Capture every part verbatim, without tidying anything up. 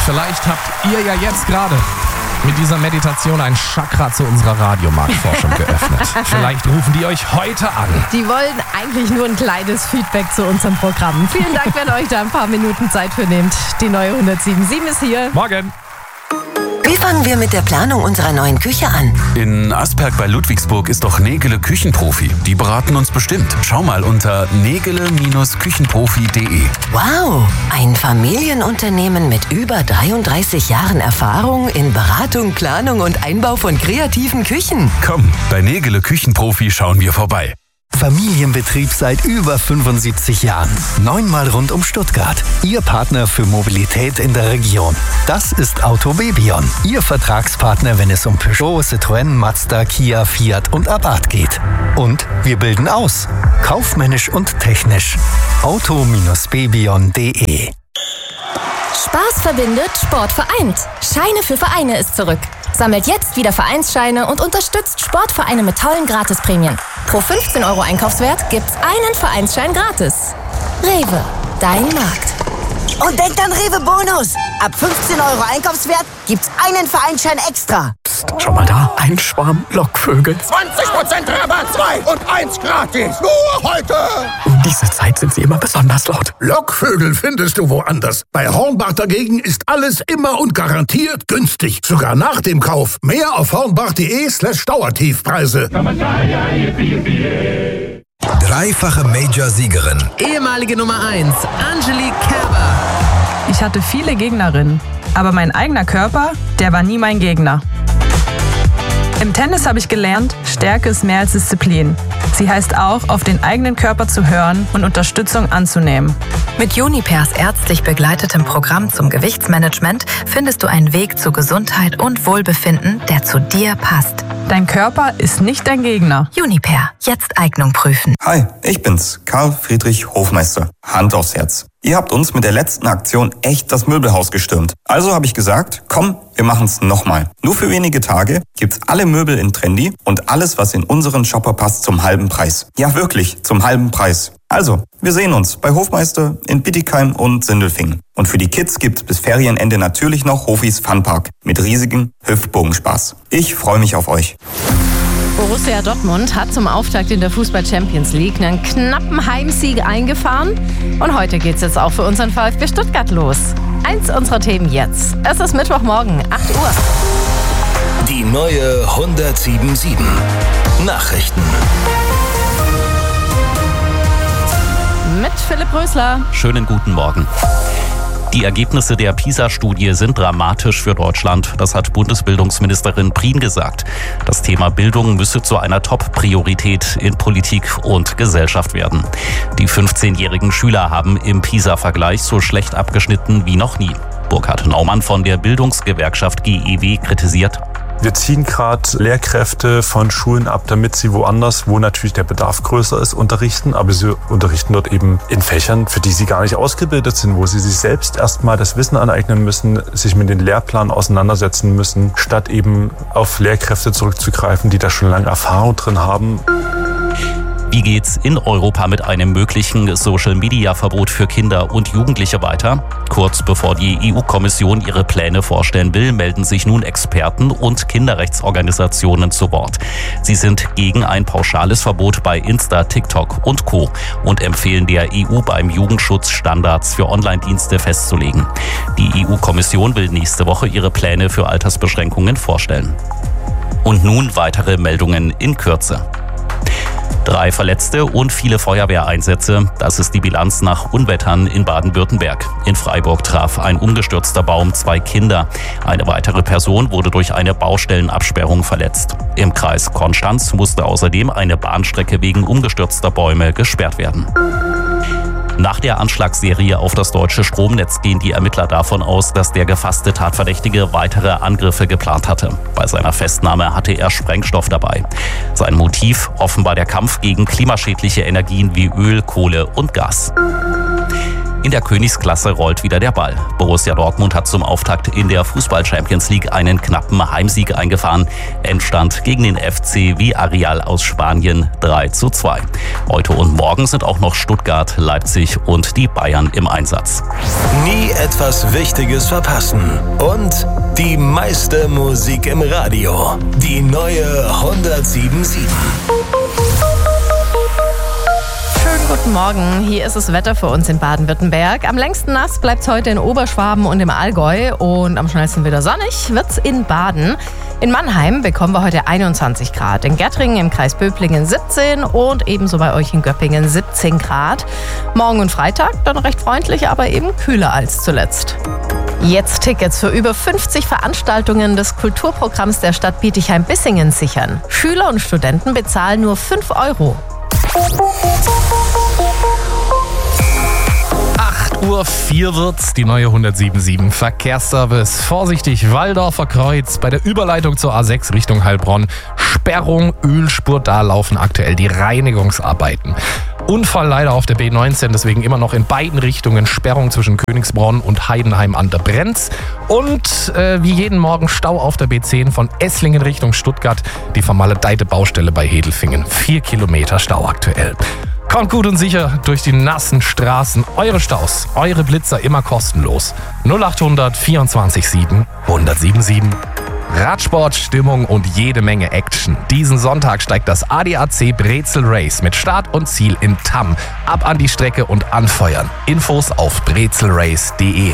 Und vielleicht habt ihr ja jetzt gerade mit dieser Meditation ein Chakra zu unserer Radiomarktforschung geöffnet. Vielleicht rufen die euch heute an. Die wollen eigentlich nur ein kleines Feedback zu unserem Programm. Vielen Dank, wenn ihr euch da ein paar Minuten Zeit für nehmt. Die neue hundertsieben Komma sieben ist hier. Morgen. Wie fangen wir mit der Planung unserer neuen Küche an? In Asperg bei Ludwigsburg ist doch Nägele Küchenprofi. Die beraten uns bestimmt. Schau mal unter nägele Küchenprofi punkt de. Wow, ein Familienunternehmen mit über dreiunddreißig Jahren Erfahrung in Beratung, Planung und Einbau von kreativen Küchen. Komm, bei Nägele Küchenprofi schauen wir vorbei. Familienbetrieb seit über fünfundsiebzig Jahren. Neunmal rund um Stuttgart. Ihr Partner für Mobilität in der Region. Das ist Autobebion. Ihr Vertragspartner, wenn es um Peugeot, Citroën, Mazda, Kia, Fiat und Abarth geht. Und wir bilden aus. Kaufmännisch und technisch. auto bebion punkt de. Spaß verbindet, Sport vereint. Scheine für Vereine ist zurück. Sammelt jetzt wieder Vereinsscheine und unterstützt Sportvereine mit tollen Gratisprämien. Pro fünfzehn Euro Einkaufswert gibt's einen Vereinsschein gratis. Rewe, dein Markt. Und denkt an Rewe Bonus. Ab fünfzehn Euro Einkaufswert gibt's einen Vereinsschein extra. Psst, schau mal da, ein Schwarm Lockvögel. zwanzig Prozent Rabatt, zwei und eins gratis. Nur heute. Um diese Zeit sind sie immer besonders laut. Lockvögel findest du woanders. Bei Hornbach dagegen ist alles immer und garantiert günstig. Sogar nach dem Kauf. Mehr auf hornbach punkt de slash Dauertiefpreise. Dreifache Major-Siegerin. Ehemalige Nummer eins, Angelique Kerber. Ich hatte viele Gegnerinnen, aber mein eigener Körper, der war nie mein Gegner. Im Tennis habe ich gelernt, Stärke ist mehr als Disziplin. Sie heißt auch, auf den eigenen Körper zu hören und Unterstützung anzunehmen. Mit Junipers ärztlich begleitetem Programm zum Gewichtsmanagement findest du einen Weg zu Gesundheit und Wohlbefinden, der zu dir passt. Dein Körper ist nicht dein Gegner. Juniper, jetzt Eignung prüfen. Hi, ich bin's, Karl Friedrich Hofmeister. Hand aufs Herz. Ihr habt uns mit der letzten Aktion echt das Möbelhaus gestürmt. Also habe ich gesagt, komm, wir machen's nochmal. Nur für wenige Tage gibt's alle Möbel in Trendy und alles, was in unseren Shopper passt, zum halben Preis. Ja, wirklich, zum halben Preis. Also, wir sehen uns bei Hofmeister in Bittigheim und Sindelfingen. Und für die Kids gibt's bis Ferienende natürlich noch Hofis Funpark mit riesigem Hüftbogenspaß. Ich freue mich auf euch. Borussia Dortmund hat zum Auftakt in der Fußball-Champions League einen knappen Heimsieg eingefahren. Und heute geht's jetzt auch für unseren VfB Stuttgart los. Eins unserer Themen jetzt. Es ist Mittwochmorgen, acht Uhr. Die neue hundertsieben Komma sieben. Nachrichten. Mit Philipp Rösler. Schönen guten Morgen. Die Ergebnisse der PISA-Studie sind dramatisch für Deutschland. Das hat Bundesbildungsministerin Prien gesagt. Das Thema Bildung müsse zu einer Top-Priorität in Politik und Gesellschaft werden. Die fünfzehnjährigen Schüler haben im PISA-Vergleich so schlecht abgeschnitten wie noch nie. Burkhard Naumann von der Bildungsgewerkschaft G E W kritisiert: Wir ziehen gerade Lehrkräfte von Schulen ab, damit sie woanders, wo natürlich der Bedarf größer ist, unterrichten. Aber sie unterrichten dort eben in Fächern, für die sie gar nicht ausgebildet sind, wo sie sich selbst erstmal das Wissen aneignen müssen, sich mit den Lehrplan auseinandersetzen müssen, statt eben auf Lehrkräfte zurückzugreifen, die da schon lange Erfahrung drin haben. Wie geht's in Europa mit einem möglichen Social-Media-Verbot für Kinder und Jugendliche weiter? Kurz bevor die E U-Kommission ihre Pläne vorstellen will, melden sich nun Experten und Kinderrechtsorganisationen zu Wort. Sie sind gegen ein pauschales Verbot bei Insta, TikTok und Co. und empfehlen der E U beim Jugendschutz Standards für Online-Dienste festzulegen. Die E U-Kommission will nächste Woche ihre Pläne für Altersbeschränkungen vorstellen. Und nun weitere Meldungen in Kürze. Drei Verletzte und viele Feuerwehreinsätze. Das ist die Bilanz nach Unwettern in Baden-Württemberg. In Freiburg traf ein umgestürzter Baum zwei Kinder. Eine weitere Person wurde durch eine Baustellenabsperrung verletzt. Im Kreis Konstanz musste außerdem eine Bahnstrecke wegen umgestürzter Bäume gesperrt werden. Nach der Anschlagsserie auf das deutsche Stromnetz gehen die Ermittler davon aus, dass der gefasste Tatverdächtige weitere Angriffe geplant hatte. Bei seiner Festnahme hatte er Sprengstoff dabei. Sein Motiv offenbar der Kampf gegen klimaschädliche Energien wie Öl, Kohle und Gas. In der Königsklasse rollt wieder der Ball. Borussia Dortmund hat zum Auftakt in der Fußball-Champions League einen knappen Heimsieg eingefahren. Endstand gegen den F C Villarreal aus Spanien drei zu zwei. Heute und morgen sind auch noch Stuttgart, Leipzig und die Bayern im Einsatz. Nie etwas Wichtiges verpassen. Und die meiste Musik im Radio. Die neue hundertsieben Komma sieben. Schönen guten Morgen. Hier ist das Wetter für uns in Baden-Württemberg. Am längsten nass bleibt es heute in Oberschwaben und im Allgäu. Und am schnellsten wieder sonnig wird's in Baden. In Mannheim bekommen wir heute einundzwanzig Grad. In Gärtringen im Kreis Böblingen siebzehn und ebenso bei euch in Göppingen siebzehn Grad. Morgen und Freitag dann recht freundlich, aber eben kühler als zuletzt. Jetzt Tickets für über fünfzig Veranstaltungen des Kulturprogramms der Stadt Bietigheim-Bissingen sichern. Schüler und Studenten bezahlen nur fünf Euro. acht Uhr vier wird's, die neue hundertsieben Komma sieben Verkehrsservice. Vorsichtig, Walldorfer Kreuz bei der Überleitung zur A sechs Richtung Heilbronn. Sperrung, Ölspur, da laufen aktuell die Reinigungsarbeiten. Unfall leider auf der B neunzehn, deswegen immer noch in beiden Richtungen Sperrung zwischen Königsbronn und Heidenheim an der Brenz. Und äh, wie jeden Morgen Stau auf der B zehn von Esslingen Richtung Stuttgart, die vermaledeite Baustelle bei Hedelfingen. Vier Kilometer Stau aktuell. Kommt gut und sicher durch die nassen Straßen. Eure Staus, eure Blitzer immer kostenlos. null achthundert vierundzwanzig sieben hundertsieben sieben. Radsport, Stimmung und jede Menge Action. Diesen Sonntag steigt das A D A C Brezel Race mit Start und Ziel in Tamm. Ab an die Strecke und anfeuern. Infos auf brezelrace punkt de.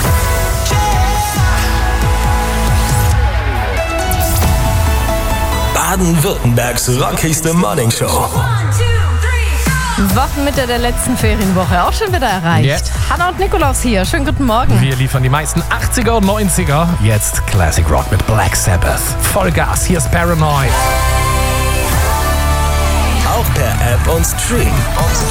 Baden-Württembergs rockigste Morningshow. Wochenmitte der letzten Ferienwoche auch schon wieder erreicht. Yeah. Hanna und Nikolaus hier. Schönen guten Morgen. Wir liefern die meisten achtziger und neunziger. Jetzt Classic Rock mit Black Sabbath. Vollgas, hier ist Paranoid. Auch per App und Stream.